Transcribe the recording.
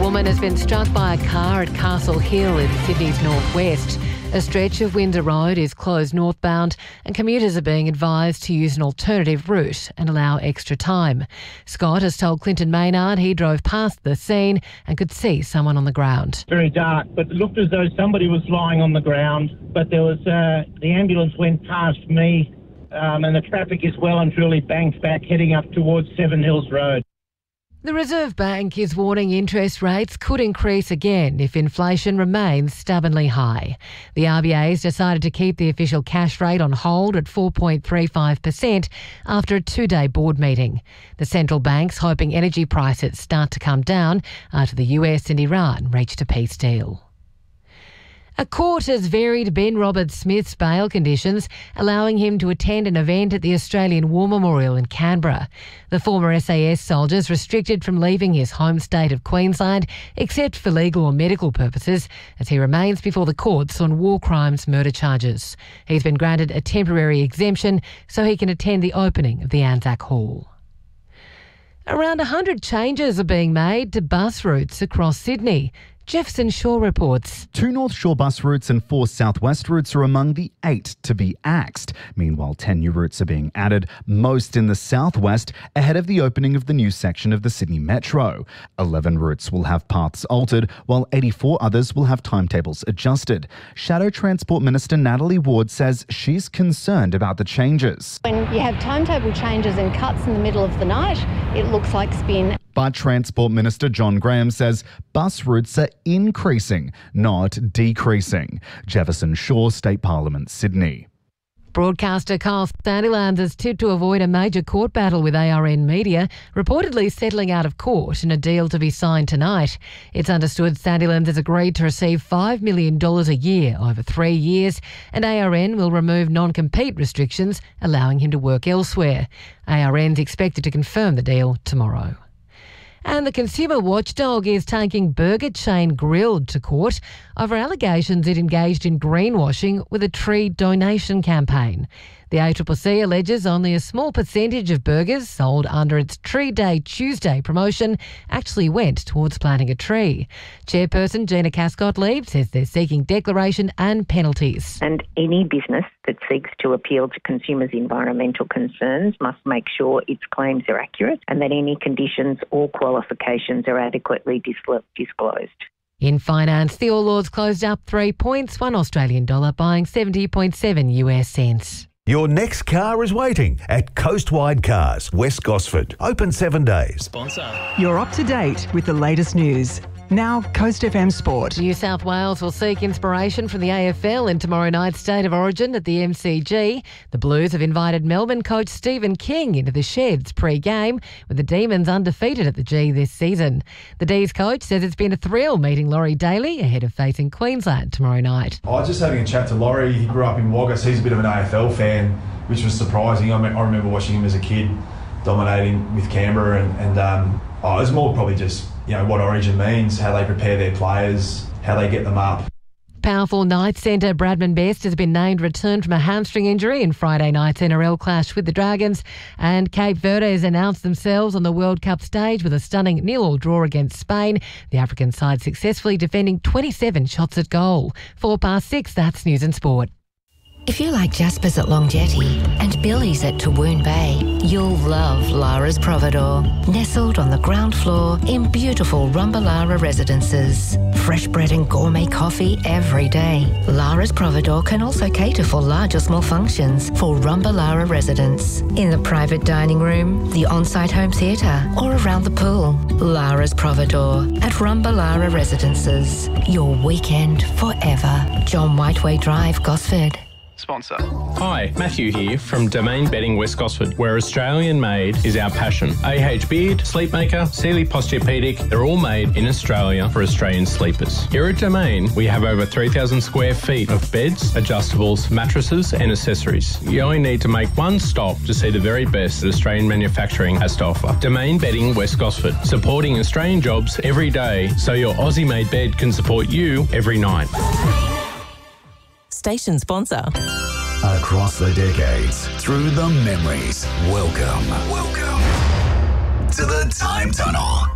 woman has been struck by a car at Castle Hill in Sydney's northwest. A stretch of Windsor Road is closed northbound and commuters are being advised to use an alternative route and allow extra time. Scott has told Clinton Maynard he drove past the scene and could see someone on the ground. Very dark, but it looked as though somebody was lying on the ground. But there was the ambulance went past me and the traffic is well and truly banked back heading up towards Seven Hills Road. The Reserve Bank is warning interest rates could increase again if inflation remains stubbornly high. The RBA has decided to keep the official cash rate on hold at 4.35% after a two-day board meeting. The central bank's hoping energy prices start to come down after the US and Iran reached a peace deal. A court has varied Ben Roberts-Smith's bail conditions, allowing him to attend an event at the Australian War Memorial in Canberra. The former SAS soldier is restricted from leaving his home state of Queensland, except for legal or medical purposes, as he remains before the courts on war crimes murder charges. He's been granted a temporary exemption so he can attend the opening of the Anzac Hall. Around 100 changes are being made to bus routes across Sydney. Jefferson Shaw reports. 2 North Shore bus routes and 4 southwest routes are among the 8 to be axed. Meanwhile, 10 new routes are being added, most in the southwest, ahead of the opening of the new section of the Sydney Metro. 11 routes will have paths altered, while 84 others will have timetables adjusted. Shadow Transport Minister Natalie Ward says she's concerned about the changes. When you have timetable changes and cuts in the middle of the night, it looks like spin. But Transport Minister John Graham says bus routes are increasing, not decreasing. Jefferson Shaw, State Parliament, Sydney. Broadcaster Kyle Sandilands is tipped to avoid a major court battle with ARN Media, reportedly settling out of court in a deal to be signed tonight. It's understood Sandilands has agreed to receive $5 million a year over 3 years, and ARN will remove non-compete restrictions, allowing him to work elsewhere. ARN's expected to confirm the deal tomorrow. And the consumer watchdog is taking burger chain Grilled to court over allegations it engaged in greenwashing with a tree donation campaign. The ACCC alleges only a small percentage of burgers sold under its Tree Day Tuesday promotion actually went towards planting a tree. Chairperson Gina Cascott-Leib says they're seeking declaration and penalties. And any business that seeks to appeal to consumers' environmental concerns must make sure its claims are accurate and that any conditions or qualifications are adequately disclosed. In finance, the All Ords closed up 3 points, $1 Australian dollar buying 70.7 US cents. Your next car is waiting at Coastwide Cars, West Gosford. Open 7 days. You're up to date with the latest news. Now, Coast FM Sport. New South Wales will seek inspiration from the AFL in tomorrow night's State of Origin at the MCG. The Blues have invited Melbourne coach Stephen King into the Sheds pre-game, with the Demons undefeated at the G this season. The D's coach says it's been a thrill meeting Laurie Daly ahead of facing Queensland tomorrow night. I was just having a chat to Laurie. He grew up in Wagga, so he's a bit of an AFL fan, which was surprising. I remember watching him as a kid dominating with Canberra and it was more probably just what Origin means, how they prepare their players, how they get them up. Powerful Knights centre Bradman Best has been named returned from a hamstring injury in Friday night's NRL clash with the Dragons, and Cape Verde has announced themselves on the World Cup stage with a stunning 0-0 draw against Spain. The African side successfully defending 27 shots at goal. 6:04, that's News and Sport. If you like Jasper's at Long Jetty and Billy's at Tawoon Bay, you'll love Lara's Providore. Nestled on the ground floor in beautiful Rumbalara residences. Fresh bread and gourmet coffee every day. Lara's Providore can also cater for large or small functions for Rumbalara residents. In the private dining room, the on-site home theatre or around the pool. Lara's Providore at Rumbalara residences. Your weekend forever. John Whiteway Drive, Gosford. Sponsor. Hi, Matthew here from Domain Bedding West Gosford, where Australian made is our passion. AH Beard, Sleepmaker, Sealy Posturepedic, they're all made in Australia for Australian sleepers. Here at Domain, we have over 3,000 square feet of beds, adjustables, mattresses and accessories. You only need to make one stop to see the very best that Australian manufacturing has to offer. Domain Bedding West Gosford, supporting Australian jobs every day so your Aussie-made bed can support you every night. Station sponsor. Across the decades, through the memories, welcome to the Time Tunnel.